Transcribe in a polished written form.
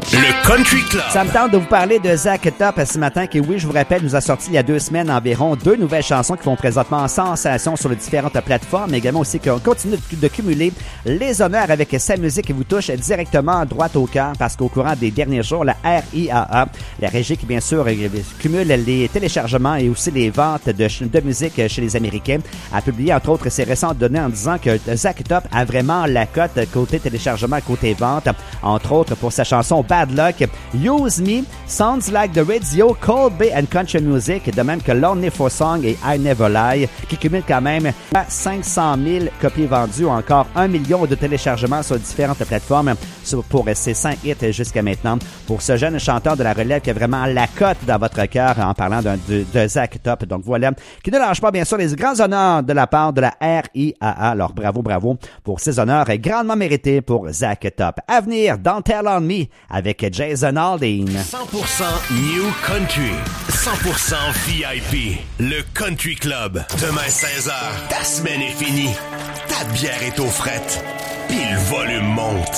Le Country Club. Ça me tente de vous parler de Zach Top ce matin qui, oui, je vous rappelle, nous a sorti il y a 2 semaines environ 2 nouvelles chansons qui font présentement sensation sur les différentes plateformes, mais également aussi qu'on continue de cumuler les honneurs avec sa musique qui vous touche directement droit au cœur parce qu'au courant des derniers jours, la RIAA, la régie qui bien sûr cumule les téléchargements et aussi les ventes de musique chez les Américains, a publié entre autres ses récentes données en disant que Zach Top a vraiment la cote côté téléchargement, côté vente, entre autres pour sa chanson Bad Luck, Use Me, Sounds Like the Radio, Cold Bay and Country Music, de même que Lonely for Song et I Never Lie, qui cumulent quand même 500 000 copies vendues, ou encore 1 million de téléchargements sur différentes plateformes pour ces 5 hits jusqu'à maintenant. Pour ce jeune chanteur de la relève qui a vraiment la cote dans votre cœur en parlant de Zach Top. Donc voilà, qui ne lâche pas bien sûr les grands honneurs de la part de la RIAA. Alors bravo pour ces honneurs grandement mérités pour Zach Top. À venir dans Tell On Me avec Jason Aldean. 100% New Country. 100% VIP. Le Country Club. Demain 16h. Ta semaine est finie. Ta bière est aux frettes. Puis le volume monte.